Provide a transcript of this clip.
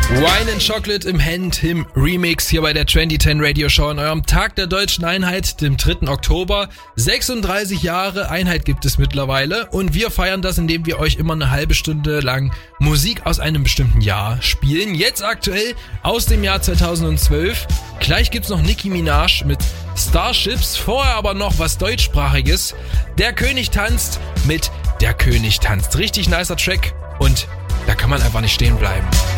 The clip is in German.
Wine and Chocolate im Hand im Remix hier bei der 2010 Radio Show an eurem Tag der Deutschen Einheit, dem 3. Oktober. 36 Jahre Einheit gibt es mittlerweile und wir feiern das, indem wir euch immer eine halbe Stunde lang Musik aus einem bestimmten Jahr spielen. Jetzt aktuell aus dem Jahr 2012. Gleich gibt's noch Nicki Minaj mit Starships, vorher aber noch was deutschsprachiges. Der König tanzt mit Der König tanzt. Richtig nicer Track und da kann man einfach nicht stehen bleiben.